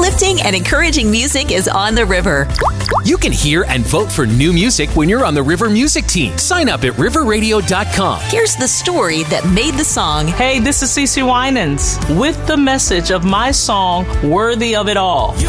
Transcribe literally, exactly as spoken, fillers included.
Uplifting and encouraging music is on the river. You can hear and vote for new music when you're on the River Music Team. Sign up at river radio dot com. Here's the story that made the song. Hey, this is CeCe Winans with the message of my song, Worthy of It All.